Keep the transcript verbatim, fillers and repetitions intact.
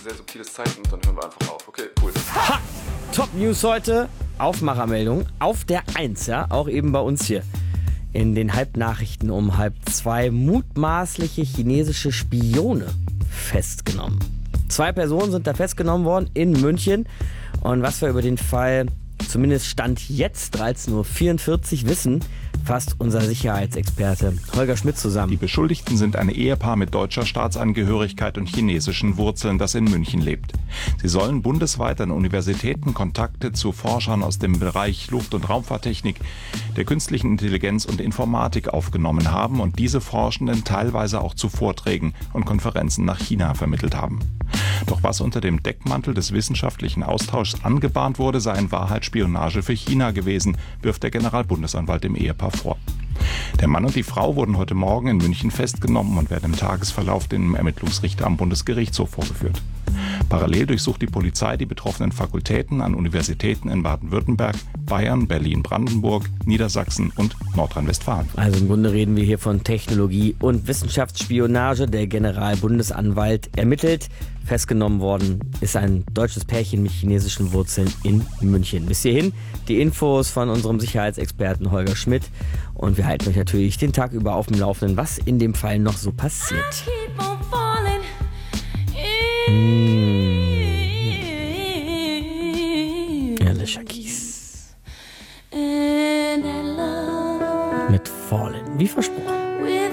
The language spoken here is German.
sehr subtiles Zeichen und dann hören wir einfach auf. Okay, cool. Ha! Top News heute, Aufmachermeldung auf der eins, ja, auch eben bei uns hier. In den Halbnachrichten um halb zwei mutmaßliche chinesische Spione festgenommen. Zwei Personen sind da festgenommen worden in München. Und was wir über den Fall, zumindest Stand jetzt dreizehn Uhr vierundvierzig, wissen, fasst unser Sicherheitsexperte Holger Schmidt zusammen. Die Beschuldigten sind ein Ehepaar mit deutscher Staatsangehörigkeit und chinesischen Wurzeln, das in München lebt. Sie sollen bundesweit an Universitäten Kontakte zu Forschern aus dem Bereich Luft- und Raumfahrttechnik, der künstlichen Intelligenz und Informatik aufgenommen haben und diese Forschenden teilweise auch zu Vorträgen und Konferenzen nach China vermittelt haben. Doch was unter dem Deckmantel des wissenschaftlichen Austauschs angebahnt wurde, sei in Wahrheit Spionage für China gewesen, wirft der Generalbundesanwalt dem Ehepaar vor. Der Mann und die Frau wurden heute Morgen in München festgenommen und werden im Tagesverlauf dem Ermittlungsrichter am Bundesgerichtshof vorgeführt. Parallel durchsucht die Polizei die betroffenen Fakultäten an Universitäten in Baden-Württemberg, Bayern, Berlin-Brandenburg, Niedersachsen und Nordrhein-Westfalen. Also im Grunde reden wir hier von Technologie- und Wissenschaftsspionage. Der Generalbundesanwalt ermittelt. Festgenommen worden ist ein deutsches Pärchen mit chinesischen Wurzeln in München. Bis hierhin die Infos von unserem Sicherheitsexperten Holger Schmidt. Und wir halten euch natürlich den Tag über auf dem Laufenden, was in dem Fall noch so passiert. Alicia Keys mit Fallen, wie versprochen.